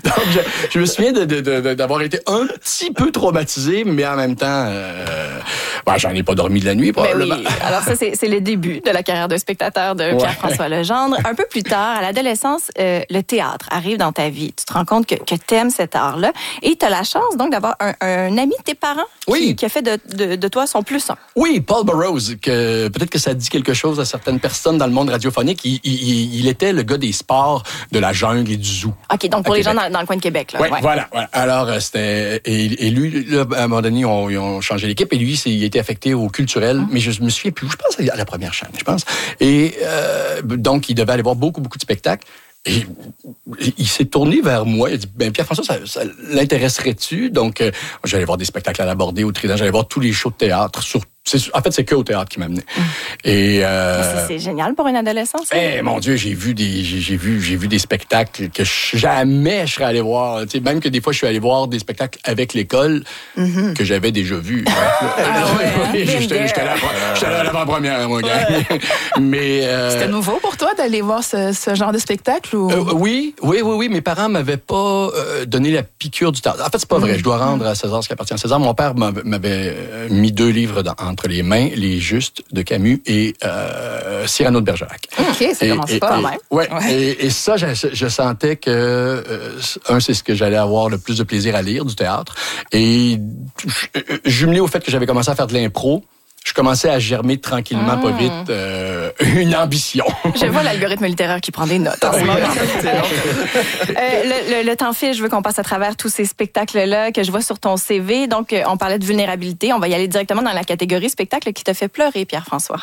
Donc, je me souviens d'avoir été un petit peu traumatisé, mais en même temps, j'en ai pas dormi de la nuit, probablement. Oui. Alors ça, c'est le début de la carrière de spectateur de Pierre-François Legendre. Un peu plus tard, à l'adolescence, le théâtre arrive dans ta vie. Tu te rends compte que t'aimes cet art-là. Et tu as la chance, donc, d'avoir un ami de tes parents qui a fait de toi son plus un. Oui, Paul Burroughs, que peut-être que ça dit quelque chose à certaines personnes dans le monde radiophonique. Il était le gars des sports, de la jungle et du zoo. OK, donc pour les gens dans le coin de Québec. Là, Voilà. Alors, c'était... Et lui, là, à un moment donné, ils ont changé l'équipe. Et lui, il a été affecté au culturel. Mais je me souviens plus. Je pense à la première chaîne, je pense. Et donc, il devait aller voir beaucoup de spectacles. Et il s'est tourné vers moi. Il a dit, Pierre-François, ça l'intéresserait-tu? Donc, j'allais voir des spectacles à la Bordée, au Trident. J'allais voir tous les shows de théâtre. En fait, c'est que au théâtre qui m'a amené. Et c'est génial pour une adolescence. Mon Dieu, j'ai vu des spectacles que jamais je serais allé voir. Tu sais, même que des fois, je suis allé voir des spectacles avec l'école que j'avais déjà vus. J'étais là à l'avant-première, mon gars. Mais c'était nouveau pour toi d'aller voir ce genre de spectacle ou? Oui. Mes parents m'avaient pas donné la piqûre du théâtre. En fait, c'est pas vrai. Je dois rendre à César ce qui appartient à César. Mon père m'avait mis 2 livres entre les mains, Les Justes de Camus et Cyrano de Bergerac. OK, ça commence pas quand même. Ouais. Et ça, je sentais que, c'est ce que j'allais avoir le plus de plaisir à lire, du théâtre. Et jumelé au fait que j'avais commencé à faire de l'impro, je commençais à germer tranquillement, pas vite, une ambition. Je vois l'algorithme littéraire qui prend des notes en ce moment. Le temps file, je veux qu'on passe à travers tous ces spectacles-là que je vois sur ton CV. Donc, on parlait de vulnérabilité. On va y aller directement dans la catégorie spectacle qui t'a fait pleurer, Pierre-François.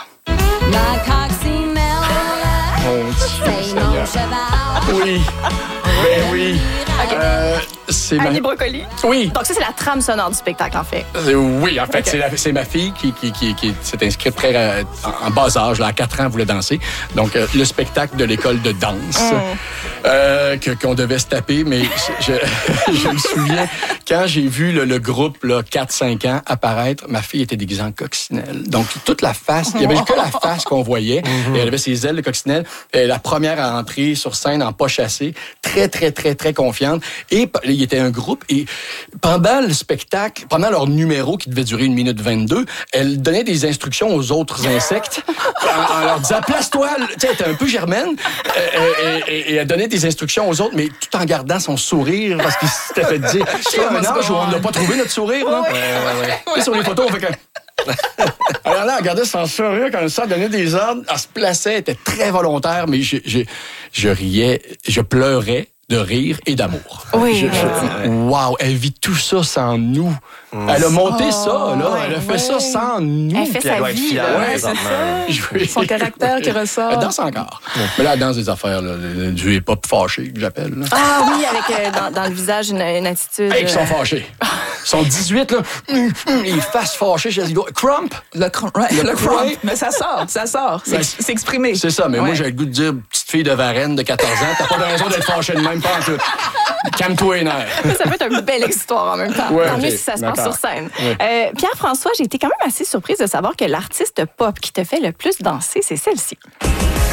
Oui. Oui. C'est Annie Brocoli. Oui. Donc ça, c'est la trame sonore du spectacle, en fait. Oui, en fait, c'est ma fille qui s'est inscrite en bas âge, là, à 4 ans, elle voulait danser. Donc, le spectacle de l'école de danse qu'on devait se taper. Mais je me souviens, quand j'ai vu le groupe 4-5 ans apparaître, ma fille était déguisée en coccinelle. Donc, toute la face, il n'y avait que la face qu'on voyait. Et elle avait ses ailes de coccinelle. Et la première à entrer sur scène en pas chassé, très, très, très, très confiante. Et il était un groupe. Et pendant le spectacle, pendant leur numéro qui devait durer 1 minute 22, elle donnait des instructions aux autres insectes en leur disant « Place-toi! » Tu sais, elle était un peu germaine. Et elle donnait des instructions aux autres, mais tout en gardant son sourire parce qu'il s'était fait dire « C'est un âge où on n'a pas trouvé notre sourire. » Ouais. Sur les photos, on fait que... Alors là, elle regardait son sourire comme ça, elle donnait des ordres, elle se plaçait, elle était très volontaire, mais je riais, je pleurais de rire et d'amour. Oui. Wow, elle vit tout ça sans nous. Elle a monté ça, là. Elle a fait ça sans nous. Elle fait sa vie. C'est ça. Son caractère qui ressort. Elle danse encore. Mais là, elle danse des affaires, là, du hip-hop fâché, que j'appelle. Là. Ah oui, avec dans le visage une attitude... Hey, ils sont fâchés. Ils sont 18, là. Ils fassent fâchés. Crump. Le crump. Mais ça sort. C'est exprimé. C'est ça, mais moi, j'ai le goût de dire, petite fille de Varennes de 14 ans, t'as pas de raison d'être fâchée de même, pas en tout. Calme-toi les nerfs. Ça peut être une belle histoire en même temps. Tant mieux si ça se passe sur scène. Pierre-François, j'ai été quand même assez surprise de savoir que l'artiste pop qui te fait le plus danser, c'est celle-ci.